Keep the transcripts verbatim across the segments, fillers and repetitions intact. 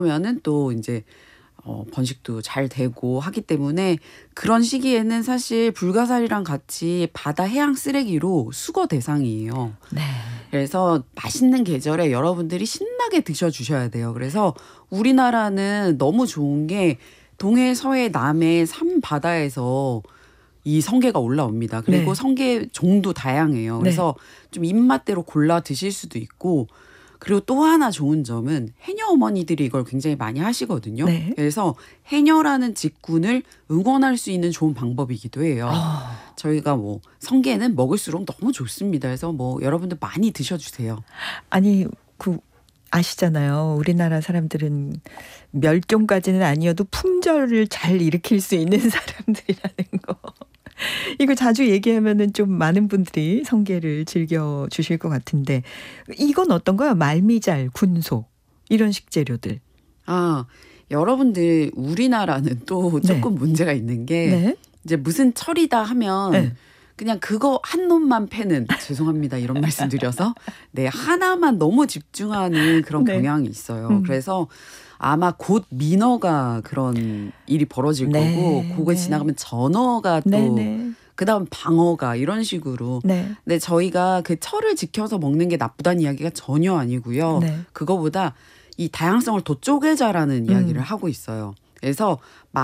그러면은 또 인제 어 번식도 잘 되고 하기 때문에 그런 시기에는 사실 불가사리랑 같이 바다 해양 쓰레기로 수거 대상이에요. 네. 그래서 맛있는 계절에 여러분들이 신나게 드셔 주셔야 돼요. 그래서 우리나라는 너무 좋은 게 동해, 서해, 남해 삼 바다에서 이 성게가 올라옵니다. 그리고 네. 성게 종도 다양해요. 네. 그래서 좀 입맛대로 골라 드실 수도 있고 그리고 또 하나 좋은 점은 해녀 어머니들이 이걸 굉장히 많이 하시거든요. 네. 그래서 해녀라는 직군을 응원할 수 있는 좋은 방법이기도 해요. 아. 저희가 뭐 성게는 먹을수록 너무 좋습니다. 그래서 뭐 여러분들 많이 드셔 주세요. 아니 그 아시잖아요. 우리나라 사람들은 멸종까지는 아니어도 품절을 잘 일으킬 수 있는 사람들이라는 거. 이거 자주 얘기하면은 좀 많은 분들이 성게를 즐겨 주실 것 같은데 이건 어떤가요? 말미잘, 군소 이런 식재료들. 아 여러분들 우리나라는 또 네. 조금 문제가 있는 게 네. 이제 무슨 철이다 하면 네. 그냥 그거 한 놈만 패는 죄송합니다 이런 말씀 드려서 네 하나만 너무 집중하는 그런 네. 경향이 있어요. 음. 그래서 아마 곧 민어가 그런 일이 벌어질 네. 거고 그거 네. 지나가면 전어가 또 네네. 그다음 방어가 이런 식으로. 네. 근데 저희가 그 철을 지켜서 먹는 게 나쁘다는 이야기가 전혀 아니고요. 네. 그거보다 이 다양성을 더 쪼개자라는 음. 이야기를 하고 있어요. 그래서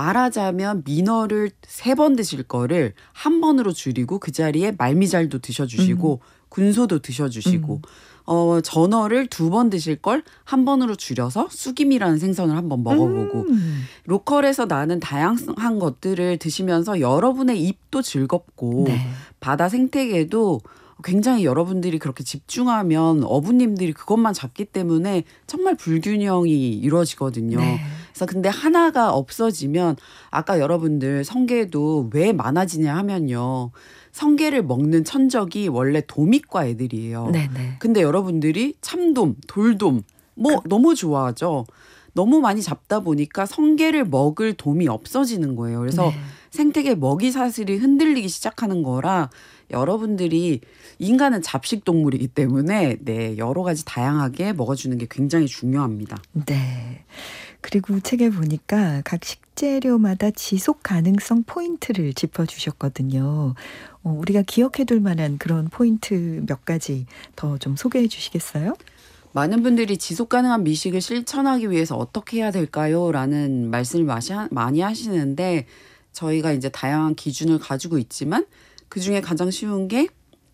말하자면 민어를 세 번 드실 거를 한 번으로 줄이고 그 자리에 말미잘도 드셔주시고 음. 군소도 드셔주시고 음. 어 전어를 두 번 드실 걸 한 번으로 줄여서 수김이라는 생선을 한번 먹어보고 음. 로컬에서 나는 다양한 것들을 드시면서 여러분의 입도 즐겁고 네. 바다 생태계도 굉장히 여러분들이 그렇게 집중하면 어부님들이 그것만 잡기 때문에 정말 불균형이 이루어지거든요. 네. 그래서 근데 하나가 없어지면 아까 여러분들 성게도 왜 많아지냐 하면요. 성게를 먹는 천적이 원래 도미과 애들이에요. 네네. 근데 여러분들이 참돔, 돌돔 뭐 그 너무 좋아하죠. 너무 많이 잡다 보니까 성게를 먹을 돔이 없어지는 거예요. 그래서 네. 생태계 먹이 사슬이 흔들리기 시작하는 거라 여러분들이 인간은 잡식 동물이기 때문에 네 여러 가지 다양하게 먹어주는 게 굉장히 중요합니다. 네. 그리고 책에 보니까 각 식재료마다 지속 가능성 포인트를 짚어주셨거든요. 어, 우리가 기억해둘 만한 그런 포인트 몇 가지 더 좀 소개해 주시겠어요? 많은 분들이 지속 가능한 미식을 실천하기 위해서 어떻게 해야 될까요? 라는 말씀을 마시, 많이 하시는데 저희가 이제 다양한 기준을 가지고 있지만 그중에 가장 쉬운 게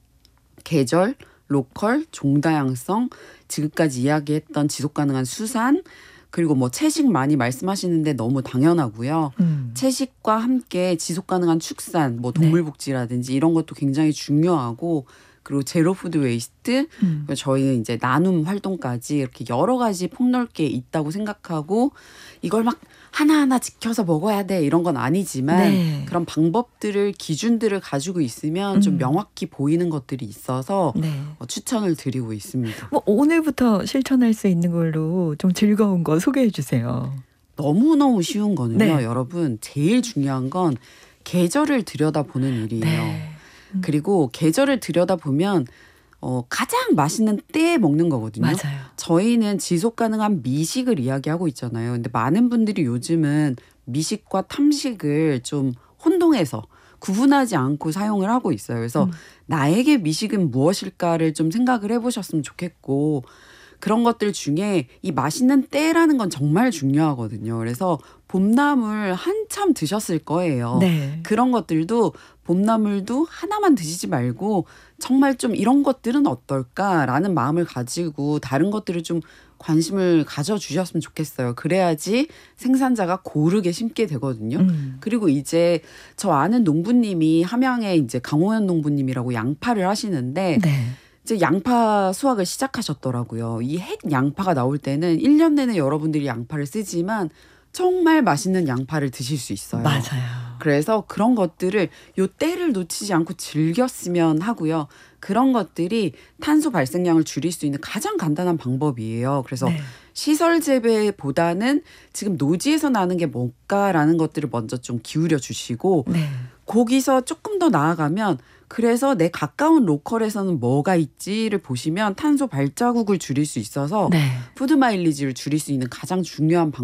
계절, 로컬, 종다양성, 지금까지 이야기했던 지속 가능한 수산, 그리고 뭐 채식 많이 말씀하시는데 너무 당연하고요. 음. 채식과 함께 지속 가능한 축산, 뭐 네. 동물복지라든지 이런 것도 굉장히 중요하고 그리고 제로 푸드 웨이스트, 음. 저희는 이제 나눔 활동까지 이렇게 여러 가지 폭넓게 있다고 생각하고 이걸 막 하나하나 지켜서 먹어야 돼 이런 건 아니지만 네. 그런 방법들을 기준들을 가지고 있으면 좀 음. 명확히 보이는 것들이 있어서 네. 어, 추천을 드리고 있습니다. 뭐 오늘부터 실천할 수 있는 걸로 좀 즐거운 거 소개해 주세요. 너무너무 쉬운 거는요. 네. 여러분 제일 중요한 건 계절을 들여다보는 일이에요. 네. 음. 그리고 계절을 들여다보면 어, 가장 맛있는 때에 먹는 거거든요. 맞아요. 저희는 지속 가능한 미식을 이야기하고 있잖아요. 근데 많은 분들이 요즘은 미식과 탐식을 좀 혼동해서 구분하지 않고 사용을 하고 있어요. 그래서 음. 나에게 미식은 무엇일까를 좀 생각을 해보셨으면 좋겠고 그런 것들 중에 이 맛있는 때라는 건 정말 중요하거든요. 그래서 봄나물 한참 드셨을 거예요. 네. 그런 것들도 봄나물도 하나만 드시지 말고 정말 좀 이런 것들은 어떨까라는 마음을 가지고 다른 것들을 좀 관심을 가져주셨으면 좋겠어요. 그래야지 생산자가 고르게 심게 되거든요. 음. 그리고 이제 저 아는 농부님이 함양에 이제 강호연 농부님이라고 양파를 하시는데 네. 이제 양파 수확을 시작하셨더라고요. 이 핵 양파가 나올 때는 일 년 내내 여러분들이 양파를 쓰지만 정말 맛있는 양파를 드실 수 있어요. 맞아요. 그래서 그런 것들을 요 때를 놓치지 않고 즐겼으면 하고요. 그런 것들이 탄소 발생량을 줄일 수 있는 가장 간단한 방법이에요. 그래서 네. 시설 재배보다는 지금 노지에서 나는 게 뭘까라는 것들을 먼저 좀 기울여 주시고 네. 거기서 조금 더 나아가면 그래서 내 가까운 로컬에서는 뭐가 있지를 보시면 탄소 발자국을 줄일 수 있어서 네. 푸드 마일리지를 줄일 수 있는 가장 중요한 방법